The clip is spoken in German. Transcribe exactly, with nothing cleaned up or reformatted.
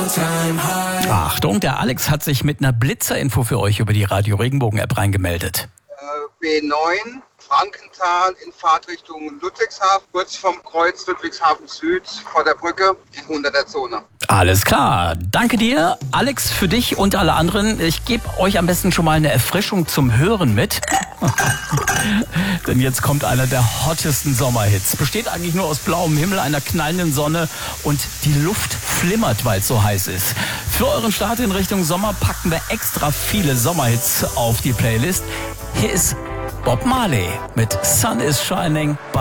Achtung, der Alex hat sich mit einer Blitzerinfo für euch über die Radio Regenbogen-App reingemeldet. B neun, Frankenthal in Fahrtrichtung Ludwigshafen, kurz vom Kreuz Ludwigshafen Süd vor der Brücke in hunderter Zone. Alles klar. Danke dir, Alex, für dich und alle anderen. Ich gebe euch am besten schon mal eine Erfrischung zum Hören mit. Denn jetzt kommt einer der hottesten Sommerhits. Besteht eigentlich nur aus blauem Himmel, einer knallenden Sonne und die Luft flimmert, weil es so heiß ist. Für euren Start in Richtung Sommer packen wir extra viele Sommerhits auf die Playlist. Hier ist Bob Marley mit Sun is Shining bei